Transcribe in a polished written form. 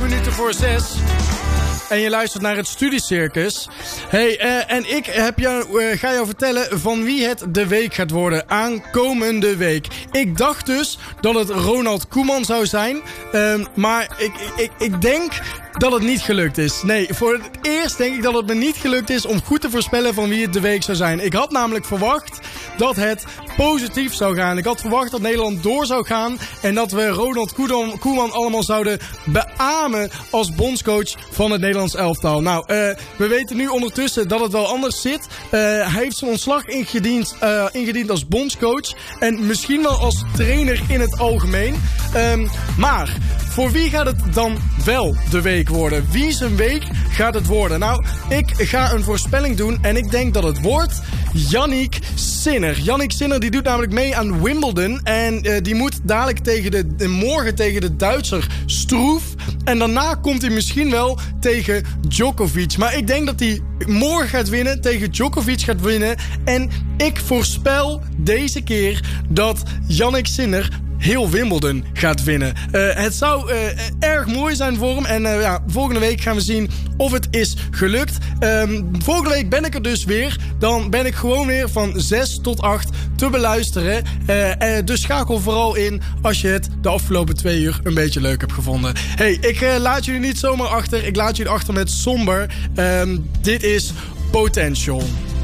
minuten voor 6. En je luistert naar het Studiecircus. Hey, en ik ga jou vertellen van wie het de week gaat worden aankomende week. Ik dacht dus dat het Ronald Koeman zou zijn. Maar ik denk dat het niet gelukt is. Nee, voor het eerst denk ik dat het me niet gelukt is om goed te voorspellen van wie het de week zou zijn. Ik had namelijk verwacht dat het positief zou gaan. Ik had verwacht dat Nederland door zou gaan en dat we Ronald Koeman allemaal zouden beamen als bondscoach van het Nederlands elftal. Nou, we weten nu ondertussen dat het wel anders zit. Hij heeft zijn ontslag ingediend als bondscoach en misschien wel als trainer in het algemeen. Maar voor wie gaat het dan wel de week worden? Wie zijn week gaat het worden? Nou, ik ga een voorspelling doen en ik denk dat het wordt Jannik Sinner. Jannik Sinner die doet namelijk mee aan Wimbledon en die moet dadelijk morgen tegen de Duitser Struff. En daarna komt hij misschien wel tegen Djokovic. Maar ik denk dat hij morgen gaat winnen, tegen Djokovic gaat winnen. En ik voorspel deze keer dat Jannik Sinner heel Wimbledon gaat winnen. Het zou erg mooi zijn voor hem. En volgende week gaan we zien of het is gelukt. Volgende week ben ik er dus weer. Dan ben ik gewoon weer van 6 tot 8 te beluisteren. Dus schakel vooral in als je het de afgelopen 2 uur een beetje leuk hebt gevonden. Hey, ik laat jullie niet zomaar achter. Ik laat jullie achter met Somber. Dit is Potential.